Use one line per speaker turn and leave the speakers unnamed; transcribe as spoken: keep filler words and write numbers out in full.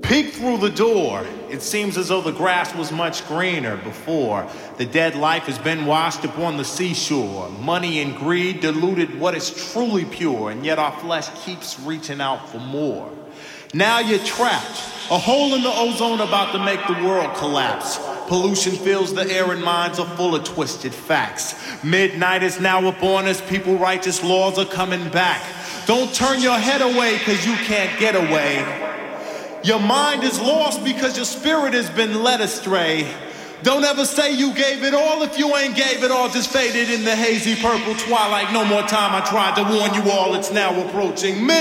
Peek through the door. It seems as though the grass was much greener before. The dead life has been washed upon the seashore. Money and greed diluted what is truly pure, and yet our flesh keeps reaching out for more. Now you're trapped. A hole in the ozone about to make the world collapse. Pollution fills the air and minds are full of twisted facts. Midnight is now upon us. People righteous laws are coming back. Don't turn your head away because you can't get away. Your mind is lost because your spirit has been led astray. Don't ever say you gave it all if you ain't gave it all. Just faded in the hazy purple twilight. No more time, I tried to warn you all. It's now approaching midnight.